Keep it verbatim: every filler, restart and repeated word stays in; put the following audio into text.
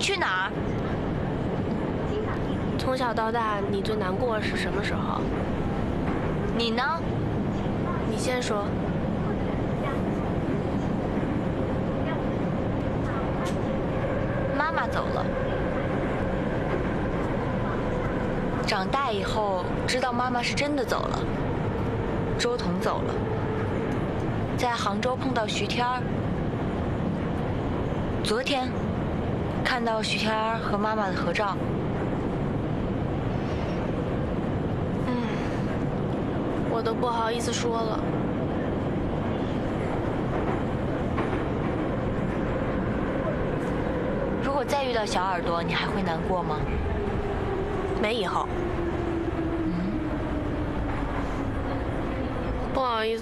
去哪儿？ 从小到大，你最难过是什么时候？ 你呢？ 你先说。 妈妈走了。长大以后，知道妈妈是真的走了。周彤走了。在杭州碰到徐天儿。昨天看到徐天儿和妈妈的合照。 嗯，我都不好意思说了。 如果再遇到小耳朵，你还会难过吗？ 没以后。 嗯， 不好意思。